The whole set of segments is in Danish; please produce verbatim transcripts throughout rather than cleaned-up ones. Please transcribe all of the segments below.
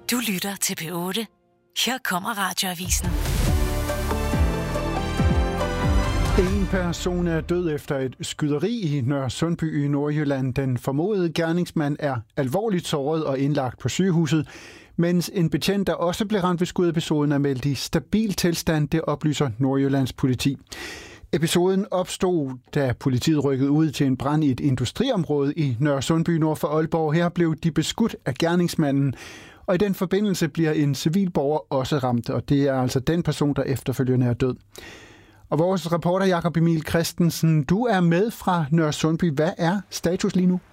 Du lytter til P otte. Her kommer Radioavisen. En person er død efter et skyderi i Nørresundby i Nordjylland. Den formodede gerningsmand er alvorligt såret og indlagt på sygehuset, mens en betjent, der også blev ramt ved skudepisoden, er meldt i stabil tilstand, det oplyser Nordjyllands politi. Episoden opstod, da politiet rykkede ud til en brand i et industriområde i Nørresundby nord for Aalborg. Her blev de beskudt af gerningsmanden, og i den forbindelse bliver en civil borger også ramt, og det er altså den person, der efterfølgende er død. Og vores reporter Jakob Emil Christensen, du er med fra Nørresundby. Hvad er status lige nu?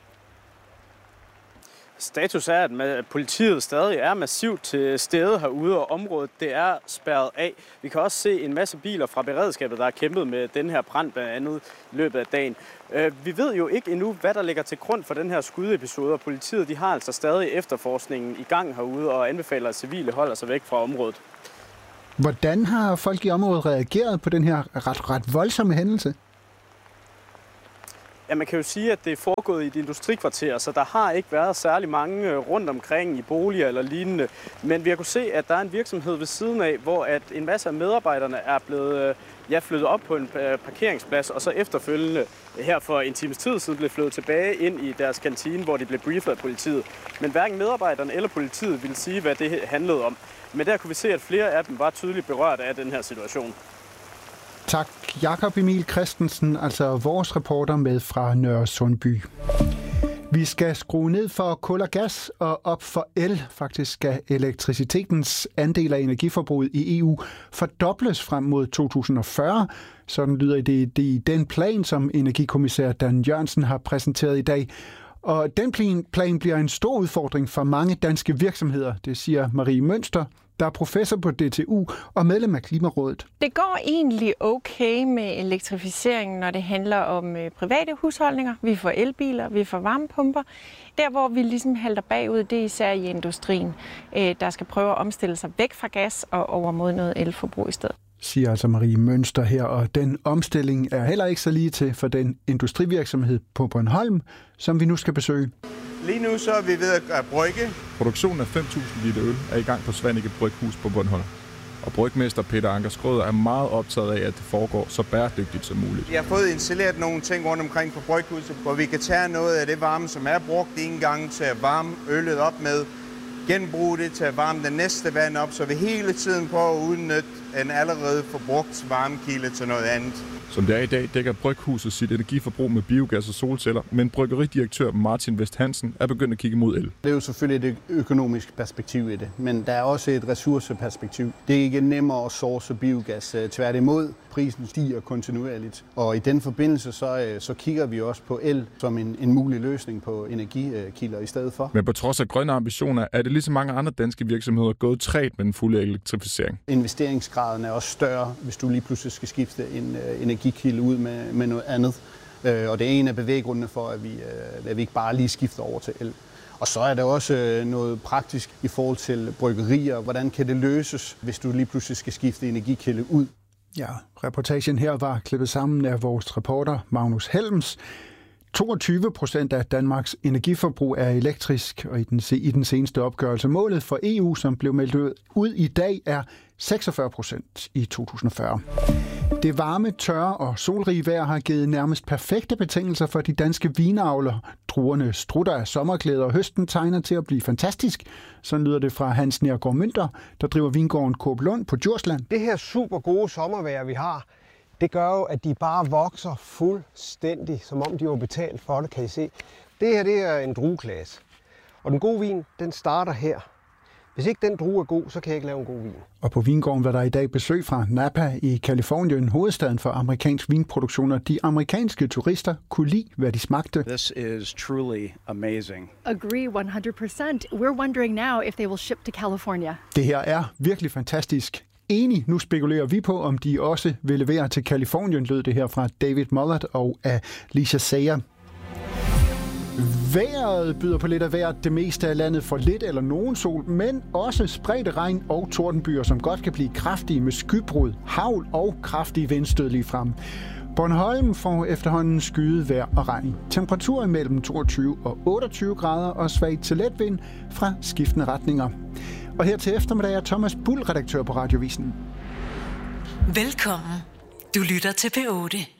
Status er, at politiet stadig er massivt til stede herude, og området det er spærret af. Vi kan også se en masse biler fra beredskabet, der har kæmpet med den her brand blandt andet i løbet af dagen. Vi ved jo ikke endnu, hvad der ligger til grund for den her skudepisode, og politiet de har altså stadig efterforskningen i gang herude og anbefaler, at civile holder sig væk fra området. Hvordan har folk i området reageret på den her ret, ret voldsomme hændelse? Ja, man kan jo sige, at det er foregået i et industrikvarter, så der har ikke været særlig mange rundt omkring i boliger eller lignende. Men vi har kunnet se, at der er en virksomhed ved siden af, hvor at en masse af medarbejderne er blevet ja, flyttet op på en parkeringsplads, og så efterfølgende her for en times tid siden blev flyttet tilbage ind i deres kantine, hvor de blev briefet af politiet. Men hverken medarbejderne eller politiet ville sige, hvad det handlede om. Men der kunne vi se, at flere af dem var tydeligt berørt af den her situation. Tak, Jakob Emil Christensen, altså vores reporter med fra Nørresundby. Vi skal skrue ned for kul og gas og op for el. Faktisk skal elektricitetens andel af energiforbruget i E U fordobles frem mod to tusind og fyrre. Sådan lyder det i den plan, som energikommissær Dan Jørgensen har præsenteret i dag. Og den plan bliver en stor udfordring for mange danske virksomheder, det siger Marie Mønster, der er professor på D T U og medlem af Klimarådet. Det går egentlig okay med elektrificeringen, når det handler om private husholdninger. Vi får elbiler, vi får varmepumper. Der, hvor vi ligesom halter bagud, det er især i industrien, der skal prøve at omstille sig væk fra gas og over mod noget elforbrug i stedet. Siger altså Marie Mønster her, og den omstilling er heller ikke så lige til for den industrivirksomhed på Bornholm, som vi nu skal besøge. Lige nu så er vi ved at brygge. Produktionen af fem tusind liter øl er i gang på Svanike Bryghus på Bornholm. Og brygmester Peter Anker Skrøder er meget optaget af, at det foregår så bæredygtigt som muligt. Vi har fået installeret nogle ting rundt omkring på Bryghuset, hvor vi kan tage noget af det varme, som er brugt en gang til at varme øllet op med, genbruge det til at varme den næste vand op, så vi hele tiden prøver at udnytte en allerede forbrugt varmekilde til noget andet. Som det er i dag, dækker Bryghuset sit energiforbrug med biogas og solceller, men bryggeridirektør Martin Vest Hansen er begyndt at kigge mod el. Det er jo selvfølgelig et økonomisk perspektiv i det, men der er også et ressourceperspektiv. Det er ikke nemmere at source biogas. Tværtimod, prisen stiger kontinuerligt, og i den forbindelse så, så kigger vi også på el som en, en mulig løsning på energikilder i stedet for. Men på trods af grønne ambitioner, er det ligesom mange andre danske virksomheder gået træt med den fulde elektrificering. Investeringsgraden er også større, hvis du lige pludselig skal skifte en energikilde ud med, med noget andet. Og det er en af bevæggrundene for, at vi, at vi ikke bare lige skifter over til el. Og så er der også noget praktisk i forhold til bryggerier. Hvordan kan det løses, hvis du lige pludselig skal skifte energikilde ud? Ja, reportagen her var klippet sammen af vores reporter Magnus Helms. toogtyve procent af Danmarks energiforbrug er elektrisk, og i den, i den seneste opgørelse målet for E U, som blev meldt ud i dag, er seksogfyrre procent i to tusind og fyrre. Det varme, tørre og solrige vejr har givet nærmest perfekte betingelser for de danske vinavlere. Druerne strutter af sommerklæder, og høsten tegner til at blive fantastisk. Sådan lyder det fra Hans Nergård Mønter, der driver vingården Coop Lund på Djursland. Det her super gode sommervejr, vi har, det gør jo, at de bare vokser fuldstændig, som om de var betalt for det, kan I se. Det her, det er en drueklasse. Og den gode vin, den starter her. Hvis ikke den drue er god, så kan jeg ikke lave en god vin. Og på vingården var der i dag besøg fra Napa i Californien, hovedstaden for amerikansk vinproduktion, og de amerikanske turister kunne lide, hvad de smagte. This is truly amazing. Agree one hundred percent. We're wondering now if they will ship to California. Det her er virkelig fantastisk. Enig, nu spekulerer vi på, om de også vil levere til Californien, lød det her fra David Mullert og Alicia Sayer. Vejret byder på lidt af hvert. Det meste af landet får lidt eller nogen sol, men også spredte regn og tordenbyer, som godt kan blive kraftige med skybrud, hagl og kraftige vindstød lige frem. Bornholm får efterhånden skyet vejr og regn. Temperaturer mellem toogtyve og otteogtyve grader og svagt til let vind fra skiftende retninger. Og her til eftermiddag er Thomas Bull, redaktør på Radiovisen. Velkommen. Du lytter til P otte.